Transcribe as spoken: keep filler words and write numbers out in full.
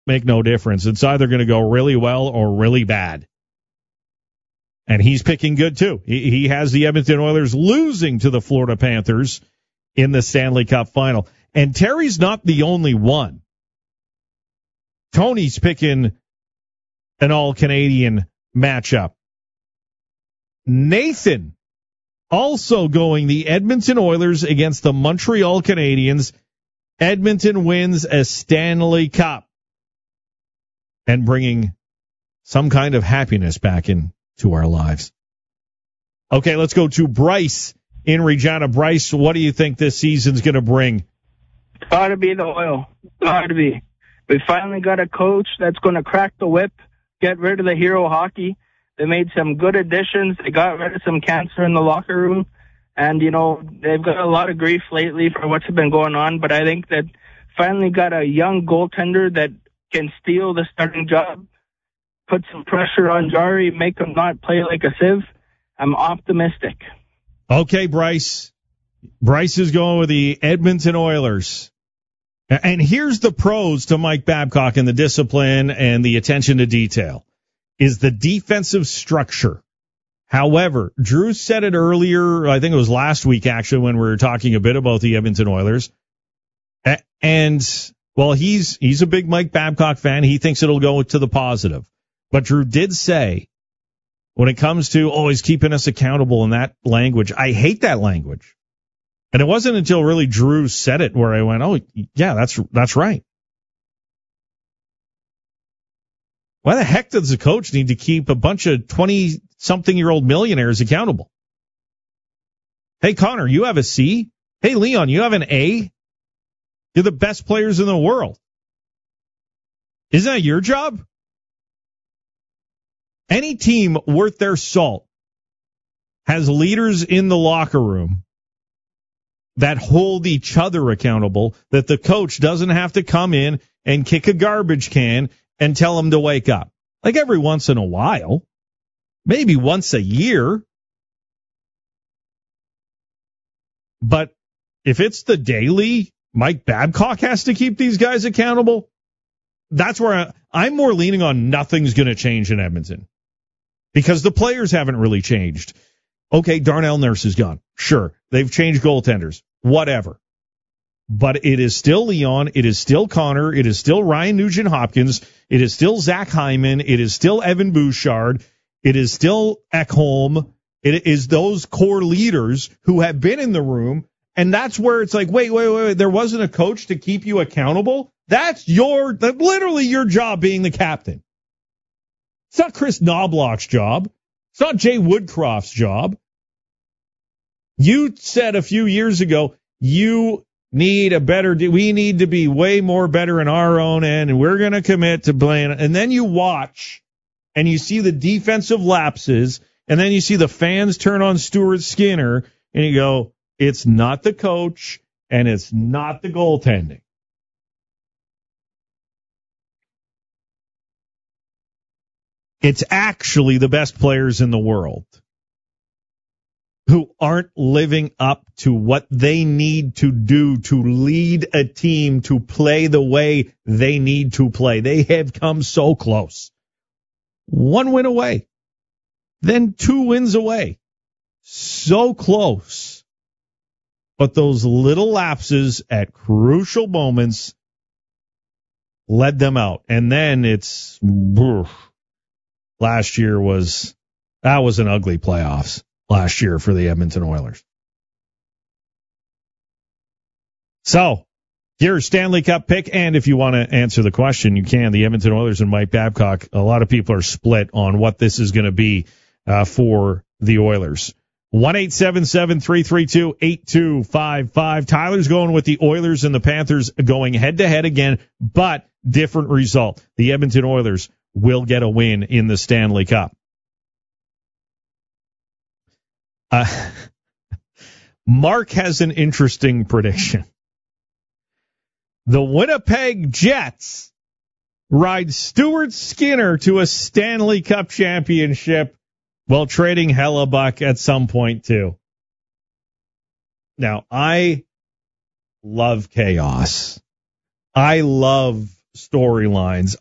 make no difference. It's either going to go really well or really bad. And he's picking good, too. He, he has the Edmonton Oilers losing to the Florida Panthers in the Stanley Cup final. And Terry's not the only one. Tony's picking an all-Canadian matchup. Nathan also going the Edmonton Oilers against the Montreal Canadiens. Edmonton wins a Stanley Cup and bringing some kind of happiness back into our lives. Okay, let's go to Bryce in Regina. Bryce, what do you think this season's going to bring? Got to be the Oil. Got to be. We finally got a coach that's going to crack the whip, get rid of the hero hockey. They made some good additions. They got rid of some cancer in the locker room. And, you know, they've got a lot of grief lately for what's been going on. But I think that finally got a young goaltender that can steal the starting job, put some pressure on Jari, make him not play like a sieve. I'm optimistic. Okay, Bryce. Bryce is going with the Edmonton Oilers. And here's the pros to Mike Babcock and the discipline and the attention to detail is the defensive structure. However, Drew said it earlier, I think it was last week actually, when we were talking a bit about the Edmonton Oilers. And, well, he's he's a big Mike Babcock fan. He thinks it'll go to the positive. But Drew did say, when it comes to always keeping us accountable in that language, I hate that language. And it wasn't until really Drew said it where I went, oh, yeah, that's that's right. Why the heck does the coach need to keep a bunch of twenty-something-year-old millionaires accountable? Hey, Connor, you have a C. Hey, Leon, you have an A. You're the best players in the world. Isn't that your job? Any team worth their salt has leaders in the locker room that hold each other accountable, that the coach doesn't have to come in and kick a garbage can and tell them to wake up. Like every once in a while, maybe once a year. But if it's the daily, Mike Babcock has to keep these guys accountable. That's where I, I'm more leaning on nothing's going to change in Edmonton because the players haven't really changed. Okay, Darnell Nurse is gone. Sure, they've changed goaltenders. Whatever. But it is still Leon. It is still Connor. It is still Ryan Nugent-Hopkins. It is still Zach Hyman. It is still Evan Bouchard. It is still Ekholm. It is those core leaders who have been in the room. And that's where it's like, wait, wait, wait, wait. There wasn't a coach to keep you accountable? That's your, that literally your job being the captain. It's not Chris Knobloch's job. It's not Jay Woodcroft's job. You said a few years ago, you need a better, we need to be way more better in our own end, and we're going to commit to playing. And then you watch, and you see the defensive lapses, and then you see the fans turn on Stuart Skinner, and you go, it's not the coach, and it's not the goaltending. It's actually the best players in the world who aren't living up to what they need to do to lead a team to play the way they need to play. They have come so close. One win away, then two wins away. So close. But those little lapses at crucial moments led them out. And then it's, last year was, that was an ugly playoffs. Last year for the Edmonton Oilers. So, your Stanley Cup pick, and if you want to answer the question, you can. The Edmonton Oilers and Mike Babcock, a lot of people are split on what this is going to be uh, for the Oilers. one eight seven seven, three three two, eight two five five. Tyler's going with the Oilers and the Panthers going head-to-head again, but different result. The Edmonton Oilers will get a win in the Stanley Cup. Uh, Mark has an interesting prediction. The Winnipeg Jets ride Stuart Skinner to a Stanley Cup championship while trading Hellebuck at some point, too. Now, I love chaos. I love storylines.